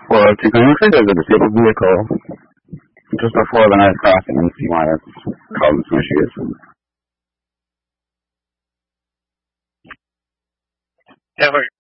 402, because it looks like there's a disabled vehicle just before the night crossing, and see why that's causing some issues. Yeah,